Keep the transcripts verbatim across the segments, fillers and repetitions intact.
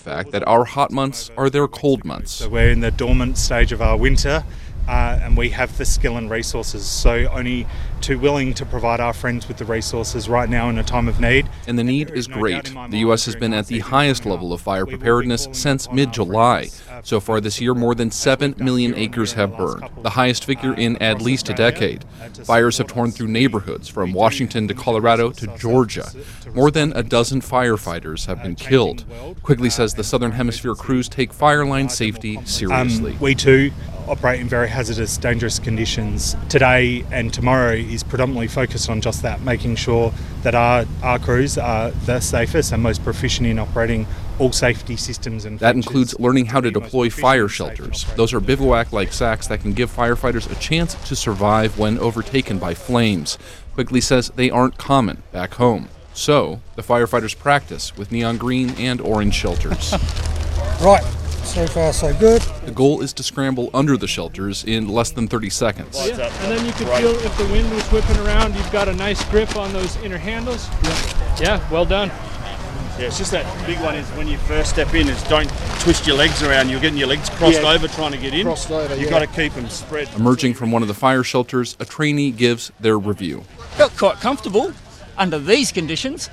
fact that our hot months are their cold months. So we're in the dormant stage of our winter, uh, and we have the skill and resources, so only too willing to provide our friends with the resources right now in a time of need. And the need is great. The U S has been at the highest level of fire preparedness since mid-July. So far this year, more than seven million acres have burned, the highest figure in at least a decade. Fires have torn through neighborhoods from Washington to Colorado to Georgia. More than a dozen firefighters have been killed. Quigley says the Southern Hemisphere crews take fire line safety seriously. Um, we too operate in very hazardous, dangerous conditions. Today and tomorrow is predominantly focused on just that, making sure that our, our crews are the safest and most proficient in operating all safety systems and that includes learning how to deploy fire shelters. Those are bivouac-like sacks that can give firefighters a chance to survive when overtaken by flames. Quigley says they aren't common back home. So, the firefighters practice with neon green and orange shelters. Right, so far so good. The goal is to scramble under the shelters in less than thirty seconds. Yeah. And then you can feel if the wind was whipping around, you've got a nice grip on those inner handles. Yeah, yeah, well done. Yeah, it's just that big one is when you first step in, is don't twist your legs around. You're getting your legs crossed yeah. over trying to get in. Crossed over, You've yeah. got to keep them spread. Emerging from one of the fire shelters, a trainee gives their review. Felt quite comfortable under these conditions.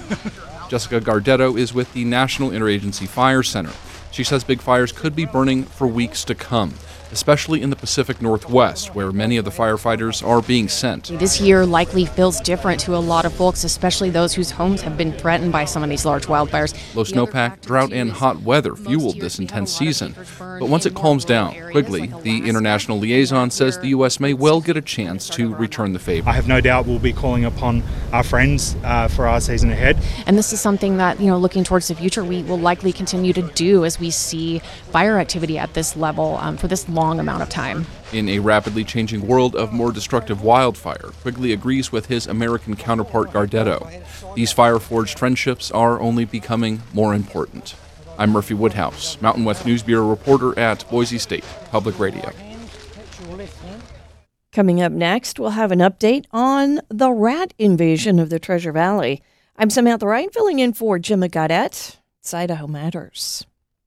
Jessica Gardetto is with the National Interagency Fire Center. She says big fires could be burning for weeks to come, especially in the Pacific Northwest, where many of the firefighters are being sent. This year likely feels different to a lot of folks, especially those whose homes have been threatened by some of these large wildfires. Low snowpack, drought, and hot weather fueled this intense season. But once it calms down, Quigley, the international liaison, says the U S may well get a chance to return the favor. I have no doubt we'll be calling upon our friends uh, for our season ahead. And this is something that, you know, looking towards the future, we will likely continue to do as we see fire activity at this level um, for this long amount of time. In a rapidly changing world of more destructive wildfire, Quigley agrees with his American counterpart Gardetto. These fire-forged friendships are only becoming more important. I'm Murphy Woodhouse, Mountain West News Bureau reporter at Boise State Public Radio. Coming up next, we'll have an update on the rat invasion of the Treasure Valley. I'm Samantha Wright, filling in for Jim Gaudette. It's Idaho Matters.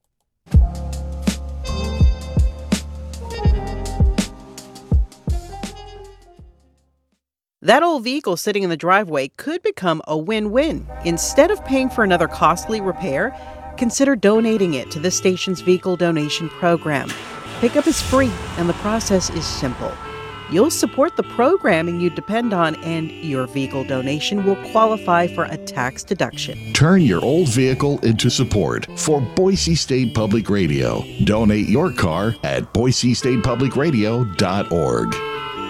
That old vehicle sitting in the driveway could become a win-win. Instead of paying for another costly repair, consider donating it to the station's vehicle donation program. Pickup is free, and the process is simple. You'll support the programming you depend on, and your vehicle donation will qualify for a tax deduction. Turn your old vehicle into support for Boise State Public Radio. Donate your car at boise state public radio dot org.